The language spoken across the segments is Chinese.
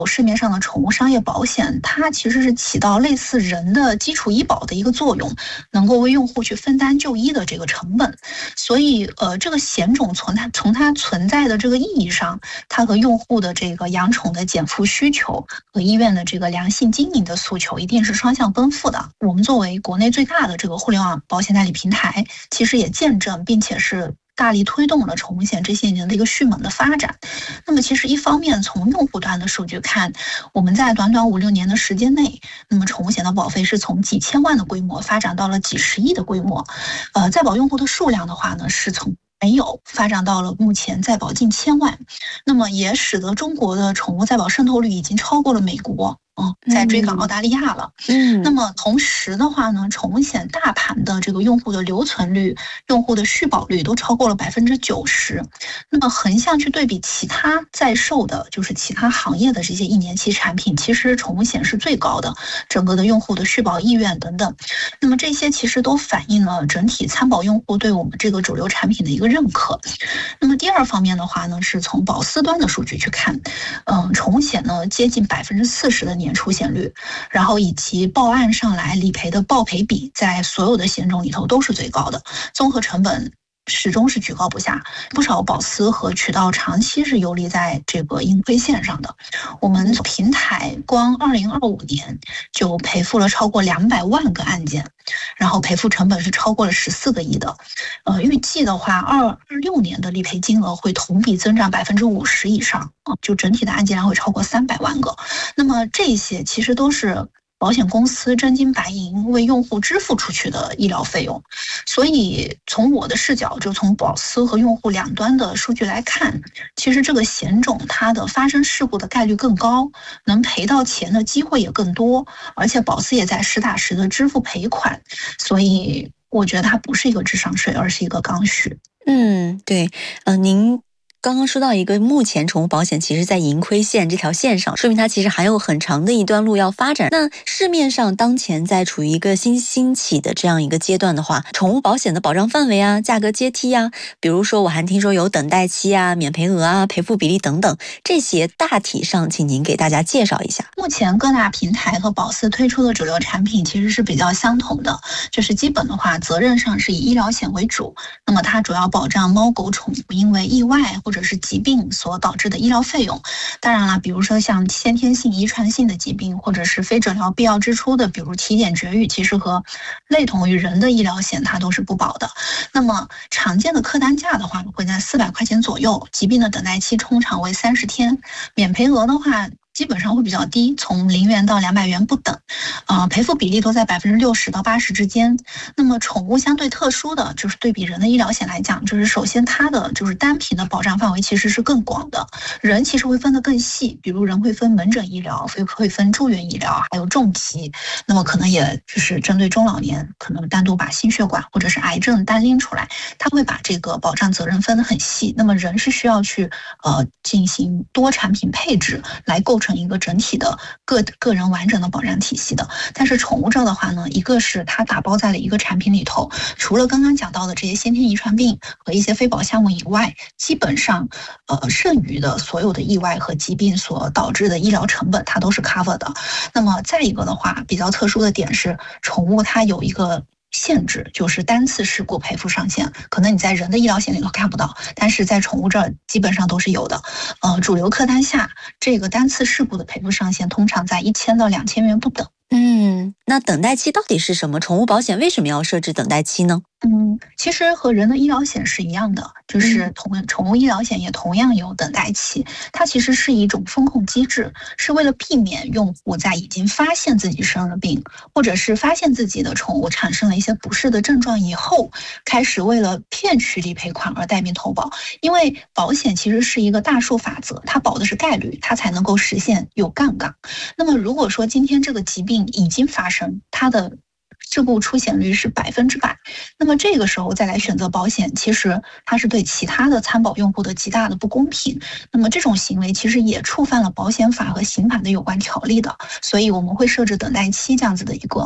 市面上的宠物商业保险，它其实是起到类似人的基础医保的一个作用，能够为用户去分担就医的这个成本。所以这个险种从它存在的这个意义上，它和用户的这个养宠的减负需求和医院的这个良性经营的诉求一定是双向奔赴的。我们作为国内最大的这个互联网保险代理平台，其实也见证并且是大力推动了宠物险这些年的一个迅猛的发展。那么其实一方面从用户端的数据看，我们在短短5、6年的时间内，那么宠物险的保费是从几千万的规模发展到了几十亿的规模。在保用户的数量的话呢，是从没有发展到了目前在保近千万，那么也使得中国的宠物在保渗透率已经超过了美国。在追赶澳大利亚了。那么同时的话呢，宠物险大盘的这个用户的留存率、用户的续保率都超过了90%。那么横向去对比其他在售的，就是其他行业的这些1年期产品，其实宠物险是最高的，整个的用户的续保意愿等等。那么这些其实都反映了整体参保用户对我们这个主流产品的一个认可。那么第二方面的话呢，是从保司端的数据去看，宠物险呢接近40%的年出险率，然后以及报案上来理赔的报赔比，在所有的险种里头都是最高的，综合成本始终是居高不下，不少保司和渠道长期是游离在这个盈亏线上的。我们平台光2025年就赔付了超过200万个案件，然后赔付成本是超过了14个亿的。预计的话，26年的理赔金额会同比增长50%以上，就整体的案件量会超过300万个。那么这些其实都是保险公司真金白银为用户支付出去的医疗费用。所以从我的视角，就从保司和用户两端的数据来看，其实这个险种它的发生事故的概率更高，能赔到钱的机会也更多，而且保司也在实打实的支付赔款。所以我觉得它不是一个智商税，而是一个刚需。 对，您刚刚说到一个，目前宠物保险其实在盈亏线这条线上，说明它其实还有很长的一段路要发展。那市面上当前在处于一个兴起的这样一个阶段的话，宠物保险的保障范围啊、价格阶梯啊，比如说我还听说有等待期啊、免赔额啊、赔付比例等等，这些大体上请您给大家介绍一下。 目前各大平台和保司推出的主流产品其实是比较相同的，就是基本的话责任上是以医疗险为主，那么它主要保障猫狗宠物因为意外或者是疾病所导致的医疗费用。当然了，比如说像先天性遗传性的疾病，或者是非诊疗必要支出的，比如体检绝育，其实和类同于人的医疗险它都是不保的。那么常见的客单价的话会在400块钱左右，疾病的等待期通常为30天，免赔额的话基本上会比较低，从0元到200元不等，赔付比例都在60%到80%之间。那么宠物相对特殊的就是对比人的医疗险来讲，就是首先它的就是单品的保障范围其实是更广的，人其实会分得更细，比如人会分门诊医疗，会分住院医疗，还有重疾，那么可能也就是针对中老年，可能单独把心血管或者是癌症单拎出来，它会把这个保障责任分得很细。那么人是需要去进行多产品配置来构成一个整体的个人完整的保障体系的。但是宠物这的话呢，一个是它打包在了一个产品里头，除了刚刚讲到的这些先天遗传病和一些非保项目以外，基本上剩余的所有的意外和疾病所导致的医疗成本它都是 cover 的。那么再一个的话，比较特殊的点是宠物它有一个限制，就是单次事故赔付上限，可能你在人的医疗险里头看不到，但是在宠物这儿基本上都是有的。主流客单下这个单次事故的赔付上限通常在1000到2000元不等。 那等待期到底是什么？宠物保险为什么要设置等待期呢？ 其实和人的医疗险是一样的，就是宠物医疗险也同样有等待期，它其实是一种风控机制，是为了避免用户在已经发现自己生了病，或者是发现自己的宠物产生了一些不适的症状以后，开始为了骗取理赔款而带病投保。因为保险其实是一个大数法则，它保的是概率，它才能够实现有杠杆。那么如果说今天这个疾病已经发生，它的事故出险率是100%，那么这个时候再来选择保险，其实它是对其他的参保用户的极大的不公平。那么这种行为其实也触犯了保险法和刑法的有关条例的，所以我们会设置等待期这样子的一个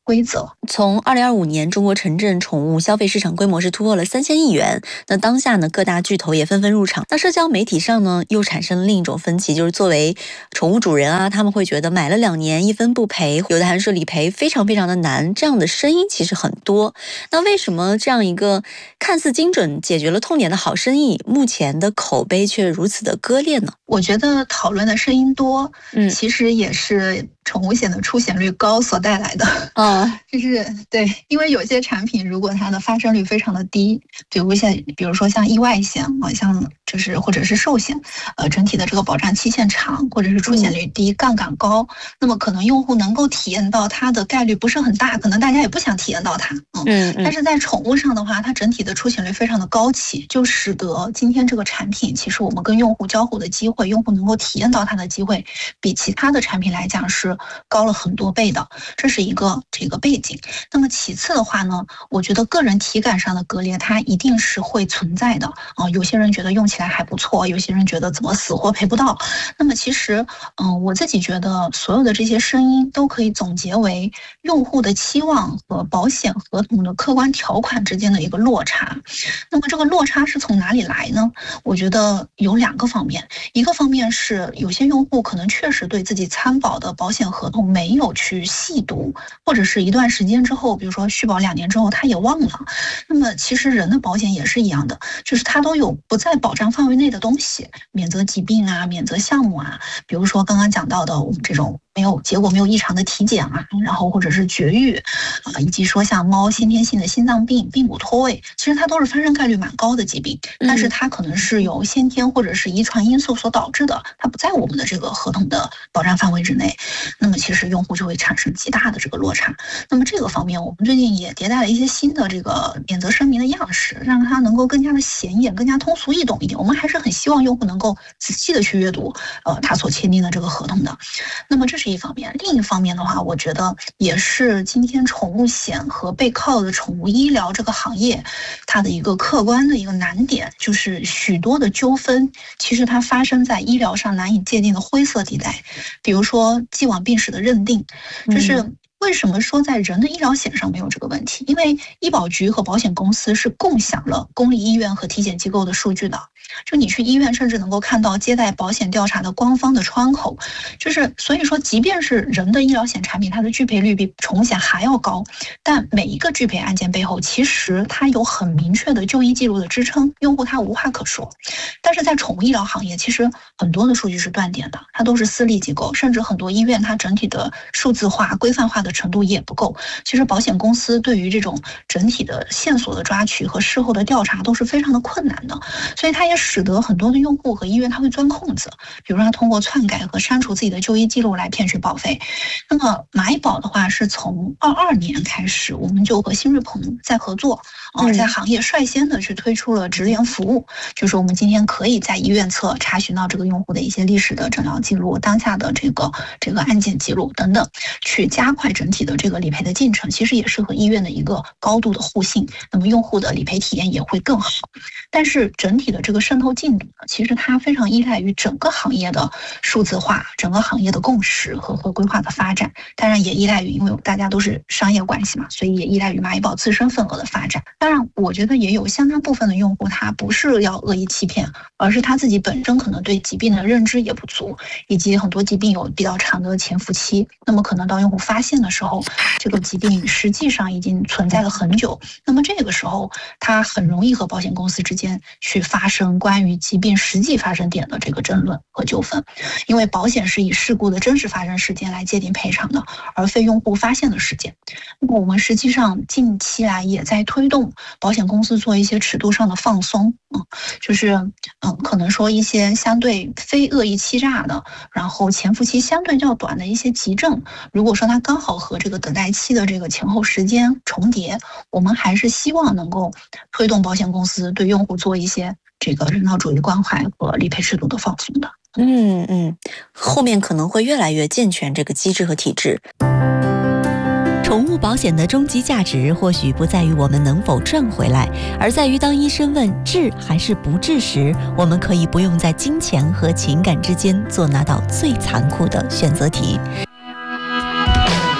规则。 从2025年，中国城镇宠物消费市场规模是突破了3000亿元。那当下呢，各大巨头也纷纷入场。那社交媒体上呢，又产生了另一种分歧，就是作为宠物主人啊，他们会觉得买了2年1分不赔，有的还说理赔非常非常的难，这样的声音其实很多。那为什么这样一个看似精准解决了痛点的好生意，目前的口碑却如此的割裂呢？ 我觉得讨论的声音多，其实也是宠物险的出险率高所带来的。就是对，因为有些产品如果它的发生率非常的低，比如说像意外险啊，像或者是寿险，整体的这个保障期限长，或者是出险率低、杠杆高，那么可能用户能够体验到它的概率不是很大，可能大家也不想体验到它。但是在宠物上的话，它整体的出险率非常的高企，就使得今天这个产品其实我们跟用户交互的机会，用户能够体验到它的机会，比其他的产品来讲是高了很多倍的，这是一个这个背景。那么其次的话呢，我觉得个人体感上的割裂它一定是会存在的有些人觉得用起来还不错，有些人觉得怎么死活赔不到。那么其实我自己觉得所有的这些声音都可以总结为用户的期望和保险合同的客观条款之间的一个落差。那么这个落差是从哪里来呢？我觉得有2个方面，一个方面是有些用户可能确实对自己参保的保险合同没有去细读，或者是一段时间之后，比如说续保2年之后他也忘了。那么其实人的保险也是一样的，就是它都有不在保障范围内的东西，免责疾病啊，免责项目啊，比如说刚刚讲到的我们这种结果没有异常的体检啊，然后或者是绝育以及说像猫先天性的心脏病、髌骨脱位，其实它都是发生概率蛮高的疾病，但是它可能是由先天或者是遗传因素所导致的，它不在我们的这个合同的保障范围之内，那么其实用户就会产生极大的这个落差。那么这个方面我们最近也迭代了一些新的这个免责声明的样式，让它能够更加的显眼、更加通俗易懂一点。我们还是很希望用户能够仔细的去阅读他所签订的这个合同的。那么这是一方面，另一方面的话，我觉得也是今天宠物险和背靠的宠物医疗这个行业它的一个客观的一个难点，就是许多的纠纷其实它发生在医疗上难以界定的灰色地带，比如说既往病史的认定，就是为什么说在人的医疗险上没有这个问题？因为医保局和保险公司是共享了公立医院和体检机构的数据的，就你去医院甚至能够看到接待保险调查的官方的窗口，就是所以说即便是人的医疗险产品，它的拒赔率比宠物险还要高，但每一个拒赔案件背后其实它有很明确的就医记录的支撑，用户他无话可说。但是在宠物医疗行业，其实很多的数据是断点的，它都是私立机构，甚至很多医院它整体的数字化规范化的程度也不够。其实保险公司对于这种整体的线索的抓取和事后的调查都是非常的困难的，所以它也使得很多的用户和医院他会钻空子，比如说他通过篡改和删除自己的就医记录来骗取保费。那么蚂蚁保的话是从22年开始，我们就和新锐鹏在合作在行业率先的去推出了直联服务，就是我们今天可以在医院侧查询到这个用户的一些历史的诊疗记录、当下的这个案件记录等等，去加快整体的这个理赔的进程，其实也是和医院的一个高度的互信，那么用户的理赔体验也会更好。但是整体的这个渗透进度呢，其实它非常依赖于整个行业的数字化、整个行业的共识和规划的发展，当然也依赖于因为大家都是商业关系嘛，所以也依赖于蚂蚁保自身份额的发展。当然我觉得也有相当部分的用户他不是要恶意欺骗，而是他自己本身可能对疾病的认知也不足，以及很多疾病有比较长的潜伏期，那么可能到用户发现的时候，这个疾病实际上已经存在了很久，那么这个时候他很容易和保险公司之间去发生关于疾病实际发生点的这个争论和纠纷，因为保险是以事故的真实发生时间来界定赔偿的，而非用户发现的时间。那么我们实际上近期来也在推动保险公司做一些尺度上的放松，就是可能说一些相对非恶意欺诈的，然后潜伏期相对较短的一些急症，如果说它刚好和这个等待期的这个前后时间重叠，我们还是希望能够推动保险公司对用户做一些这个人道主义关怀和理赔制度的放松的。 后面可能会越来越健全这个机制和体制。 宠物保险的终极价值或许不在于我们能否赚回来，而在于当医生问治还是不治时，我们可以不用在金钱和情感之间做那道最残酷的选择题。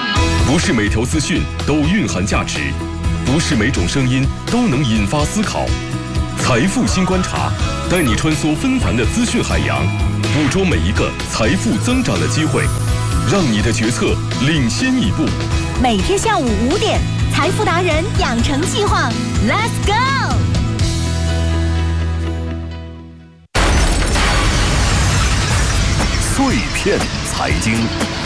不是每条资讯都蕴含价值，不是每种声音都能引发思考。财富新观察，带你穿梭纷繁的资讯海洋，捕捉每一个财富增长的机会，让你的决策领先一步。 每天下午5点，财富达人养成计划 ，Let's go！ 碎片财经。